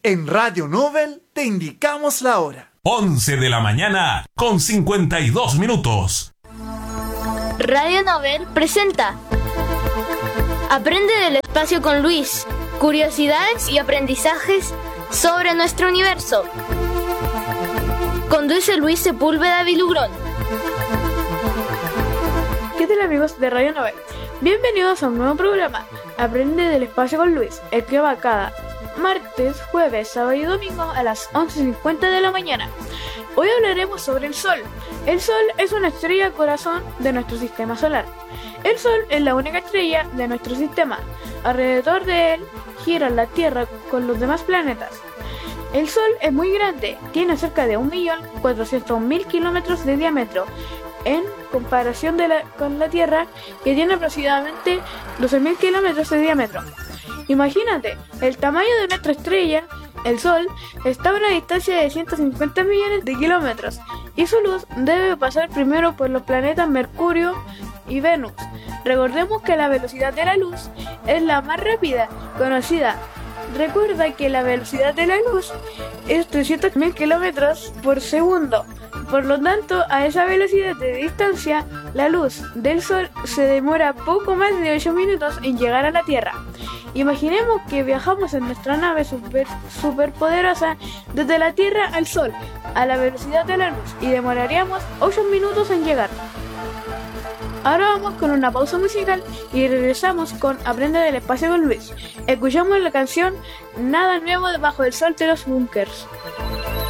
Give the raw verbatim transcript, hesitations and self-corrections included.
En Radio Nobel te indicamos la hora. once de la mañana con cincuenta y dos minutos. Radio Nobel presenta Aprende del espacio con Luis. Curiosidades y aprendizajes sobre nuestro universo. Conduce Luis Sepúlveda Vilugrón. ¿Qué tal, amigos de Radio Nobel? Bienvenidos a un nuevo programa, Aprende del espacio con Luis, el que va cada martes, jueves, sábado y domingo a las once cincuenta de la mañana. Hoy hablaremos sobre el Sol. El Sol es una estrella corazón de nuestro sistema solar. El Sol es la única estrella de nuestro sistema. Alrededor de él gira la Tierra con los demás planetas. El Sol es muy grande, tiene cerca de un millón cuatrocientos mil kilómetros de diámetro, en comparación de la, con la Tierra, que tiene aproximadamente doce mil kilómetros de diámetro. Imagínate, el tamaño de nuestra estrella, el Sol, está a una distancia de ciento cincuenta millones de kilómetros, y su luz debe pasar primero por los planetas Mercurio y Venus. Recordemos que la velocidad de la luz es la más rápida conocida. Recuerda que la velocidad de la luz es trescientos mil kilómetros por segundo. Por lo tanto, a esa velocidad de distancia, la luz del Sol se demora poco más de ocho minutos en llegar a la Tierra. Imaginemos que viajamos en nuestra nave super, super poderosa desde la Tierra al Sol a la velocidad de la luz y demoraríamos ocho minutos en llegar. Ahora vamos con una pausa musical y regresamos con Aprende del espacio con Luis. Escuchamos la canción Nada nuevo debajo del sol de los Bunkers.